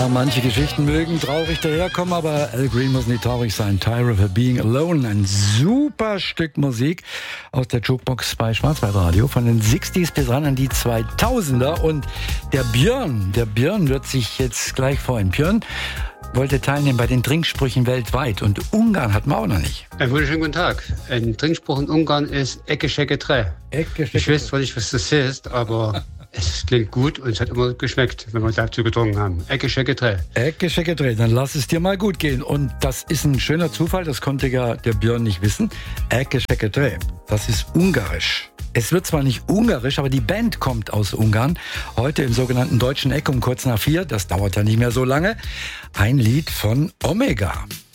manche Geschichten mögen traurig daherkommen, aber Al Green muss nicht traurig sein. Tired of Being Alone, ein super Stück Musik aus der Jukebox bei Schwarzwaldradio von den 60s bis ran an die 2000er. Und der Björn wird sich jetzt gleich freuen. Björn wollte teilnehmen bei den Trinksprüchen weltweit und Ungarn hatten wir auch noch nicht. Einen wunderschönen guten Tag. Ein Trinkspruch in Ungarn ist Ecke, Schecke, Tre. Ich weiß zwar nicht, was das ist, aber es klingt gut und es hat immer geschmeckt, wenn wir dazu getrunken haben. Ecke, Schecke, Tre. Ecke, Schecke, Tre. Dann lass es dir mal gut gehen. Und das ist ein schöner Zufall, das konnte ja der Björn nicht wissen. Ecke, Schecke, Tre. Das ist ungarisch. Es wird zwar nicht ungarisch, aber die Band kommt aus Ungarn. Heute im sogenannten Deutschen Eck um kurz nach 4. Das dauert ja nicht mehr so lange. Ein Lied von Omega.